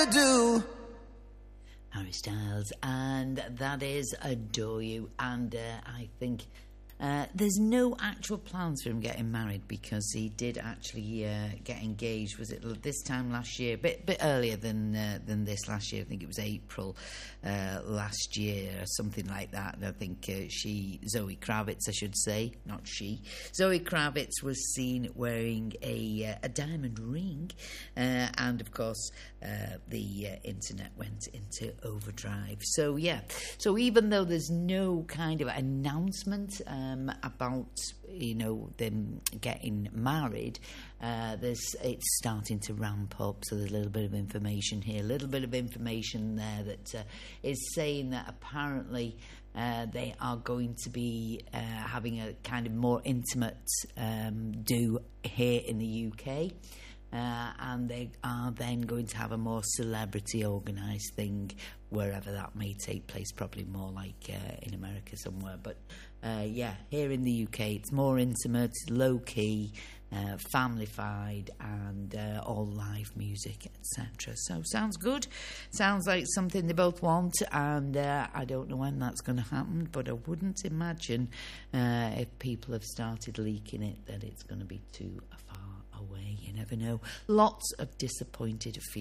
do. Harry Styles, and that is Adore You. And I think there's no actual plans for him getting married, because he did actually get engaged. Was it this time last year? Bit earlier than this last year. I think it was April last year or something like that. And I think Zoe Kravitz, I should say, not she. Zoe Kravitz was seen wearing a diamond ring, and of course the internet went into overdrive. So yeah, so even though there's no kind of announcement about them getting married, it's starting to ramp up. So there's a little bit of information here, a little bit of information there that is saying that apparently they are going to be having a kind of more intimate do here in the UK. And they are then going to have a more celebrity organised thing wherever that may take place, probably more like in America somewhere. But here in the UK it's more intimate, low-key, family-fied, and all live music, etc. So sounds good. Sounds like something they both want, and I don't know when that's going to happen, but I wouldn't imagine if people have started leaking it that it's going to be too far away. You never know. Lots of disappointed